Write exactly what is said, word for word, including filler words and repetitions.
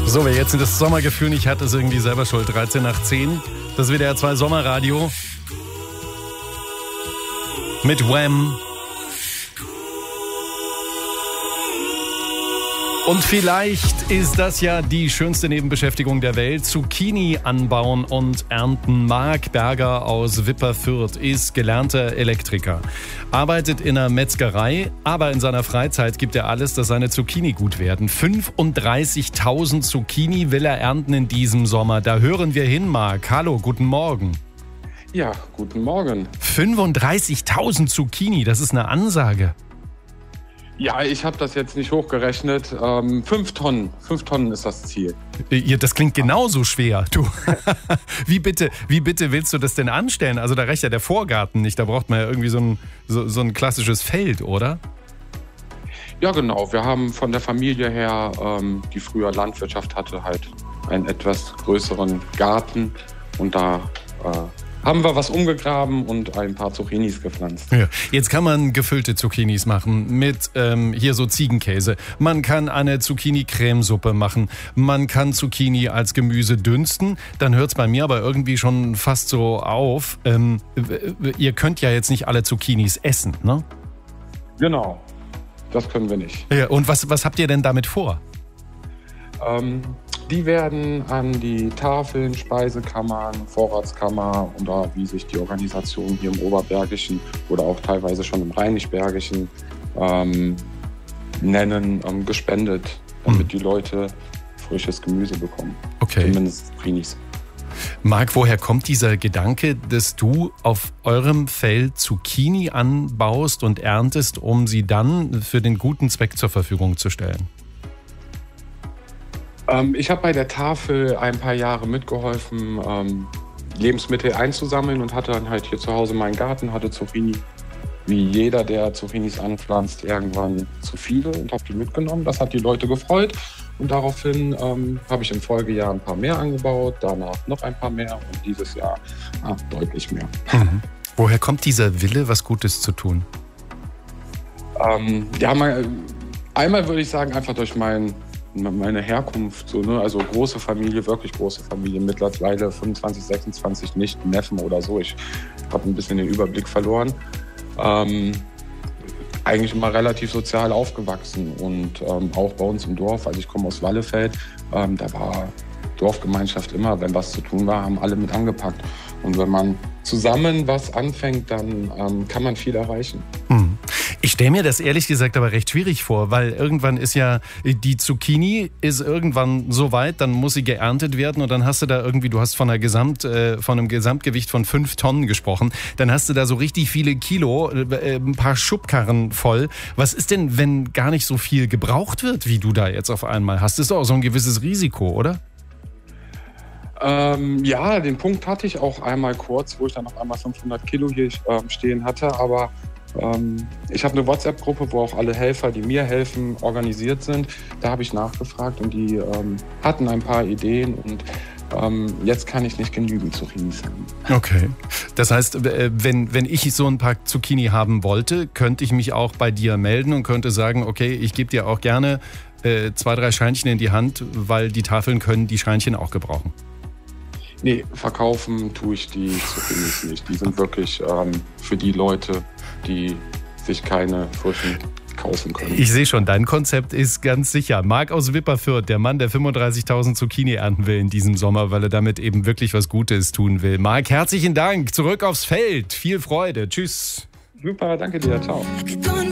So, wer jetzt das Sommergefühl nicht hat, ist irgendwie selber schuld. dreizehn nach zehn, das W D R zwei Sommerradio mit Wham. Und vielleicht ist das ja die schönste Nebenbeschäftigung der Welt. Zucchini anbauen und ernten. Marc Berger aus Wipperfürth ist gelernter Elektriker. Arbeitet in einer Metzgerei, aber in seiner Freizeit gibt er alles, dass seine Zucchini gut werden. fünfunddreißigtausend Zucchini will er ernten in diesem Sommer. Da hören wir hin, Marc. Hallo, guten Morgen. Ja, guten Morgen. fünfunddreißigtausend Zucchini, das ist eine Ansage. Ja, ich habe das jetzt nicht hochgerechnet. Ähm, fünf Tonnen. Fünf Tonnen ist das Ziel. Das klingt genauso schwer. Du. wie, bitte, wie bitte willst du das denn anstellen? Also da reicht ja der Vorgarten nicht. Da braucht man ja irgendwie so ein, so, so ein klassisches Feld, oder? Ja, genau. Wir haben von der Familie her, ähm, die früher Landwirtschaft hatte, halt einen etwas größeren Garten. Und da äh, haben wir was umgegraben und ein paar Zucchinis gepflanzt. Ja. Jetzt kann man gefüllte Zucchinis machen mit ähm, hier so Ziegenkäse. Man kann eine Zucchini-Cremesuppe machen. Man kann Zucchini als Gemüse dünsten. Dann hört es bei mir aber irgendwie schon fast so auf. Ähm, ihr könnt ja jetzt nicht alle Zucchinis essen, ne? Genau, das können wir nicht. Ja, und was, was habt ihr denn damit vor? Ähm, die werden an die Tafeln, Speisekammern, Vorratskammer oder wie sich die Organisation hier im Oberbergischen oder auch teilweise schon im Rheinischbergischen ähm, nennen, ähm, gespendet, damit hm. die Leute frisches Gemüse bekommen. Okay. Zumindest Prinis. Marc, woher kommt dieser Gedanke, dass du auf eurem Feld Zucchini anbaust und erntest, um sie dann für den guten Zweck zur Verfügung zu stellen? Ähm, ich habe bei der Tafel ein paar Jahre mitgeholfen, ähm, Lebensmittel einzusammeln und hatte dann halt hier zu Hause meinen Garten, hatte Zucchini, wie jeder, der Zucchinis anpflanzt, irgendwann zu viele und habe die mitgenommen. Das hat die Leute gefreut und daraufhin ähm, habe ich im Folgejahr ein paar mehr angebaut, danach noch ein paar mehr und dieses Jahr ah, deutlich mehr. Mhm. Woher kommt dieser Wille, was Gutes zu tun? Ähm, ja, mal, einmal würde ich sagen, einfach durch mein meine Herkunft, so, ne? Also große Familie, wirklich große Familie, mittlerweile fünfundzwanzig, sechsundzwanzig Nichten, Neffen oder so. Ich habe ein bisschen den Überblick verloren. Ähm, eigentlich immer relativ sozial aufgewachsen und ähm, auch bei uns im Dorf, also ich komme aus Wallefeld, ähm, da war Dorfgemeinschaft immer, wenn was zu tun war, haben alle mit angepackt. Und wenn man zusammen was anfängt, dann ähm, kann man viel erreichen. Hm. Ich stelle mir das ehrlich gesagt aber recht schwierig vor, weil irgendwann ist ja, die Zucchini ist irgendwann so weit, dann muss sie geerntet werden und dann hast du da irgendwie, du hast von, einer Gesamt, äh, von einem Gesamtgewicht von fünf Tonnen gesprochen, dann hast du da so richtig viele Kilo, äh, ein paar Schubkarren voll. Was ist denn, wenn gar nicht so viel gebraucht wird, wie du da jetzt auf einmal hast? Das ist doch auch so ein gewisses Risiko, oder? Ähm, ja, den Punkt hatte ich auch einmal kurz, wo ich dann auf einmal fünfhundert Kilo hier ähm, stehen hatte, aber ähm, ich habe eine WhatsApp-Gruppe, wo auch alle Helfer, die mir helfen, organisiert sind. Da habe ich nachgefragt und die ähm, hatten ein paar Ideen und ähm, jetzt kann ich nicht genügend Zucchinis haben. Okay, das heißt, wenn, wenn ich so ein paar Zucchini haben wollte, könnte ich mich auch bei dir melden und könnte sagen, okay, ich gebe dir auch gerne äh, zwei, drei Scheinchen in die Hand, weil die Tafeln können die Scheinchen auch gebrauchen. Nee, verkaufen tue ich die Zucchinis nicht. Die sind wirklich ähm, für die Leute, die sich keine frischen kaufen können. Ich sehe schon, dein Konzept ist ganz sicher. Marc aus Wipperfürth, der Mann, der fünfunddreißigtausend Zucchini ernten will in diesem Sommer, weil er damit eben wirklich was Gutes tun will. Marc, herzlichen Dank. Zurück aufs Feld. Viel Freude. Tschüss. Super, danke dir. Ciao.